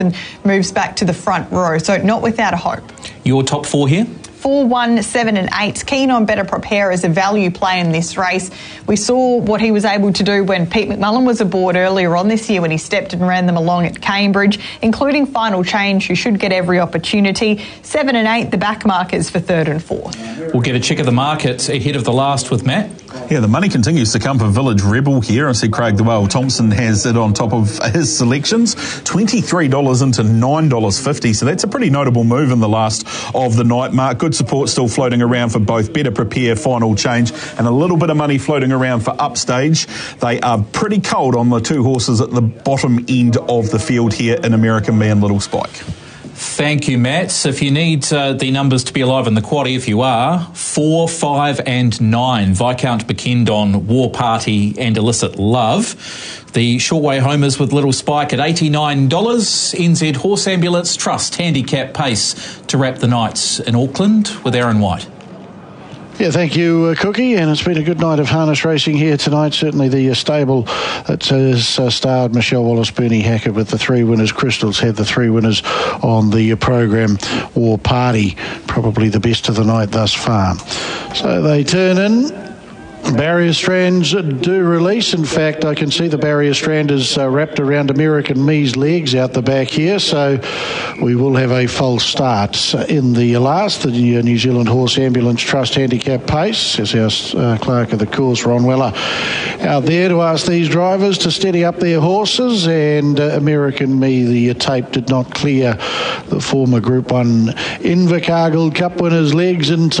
moves back to the front row, so not without a hope. Your top four here? 4, 1, 7 and 8. Keen on Better Prepare as a value play in this race. We saw what he was able to do when Pete McMullen was aboard earlier on this year when he stepped and ran them along at Cambridge, including Final Change, who should get every opportunity. 7 and 8, the back markers for 3rd and 4th. We'll get a check of the market ahead of the last with Matt. Yeah, the money continues to come for Village Rebel here. I see Craig the Whale Thompson has it on top of his selections. $23 into $9.50, so that's a pretty notable move in the last of the night, Mark. Good support still floating around for both Better Prepare, Final Change, and a little bit of money floating around for Upstage. They are pretty cold on the two horses at the bottom end of the field here in American Me and Little Spike. Thank you, Matt. If you need the numbers to be alive in the quaddie, if you are, 4, 5 and 9. Viscount Bekendon, War Party and Illicit Love. The shortway homers with Little Spike at $89. NZ Horse Ambulance Trust Handicap Pace to wrap the night in Auckland with Aaron White. Yeah, thank you, Cookie, and it's been a good night of harness racing here tonight. Certainly the stable that has starred Michelle Wallace, Bernie Hackett with the 3 winners. Crystal's had the 3 winners on the program. War Party, probably the best of the night thus far. So they turn in. Barrier strands do release. In fact, I can see the barrier strand is wrapped around American Me's legs out the back here, so we will have a false start in the last, the New Zealand Horse Ambulance Trust Handicap Pace, as our clerk of the course, Ron Weller, out there to ask these drivers to steady up their horses, and American Me, the tape did not clear the former Group 1 Invercargill Cup winner's legs in time.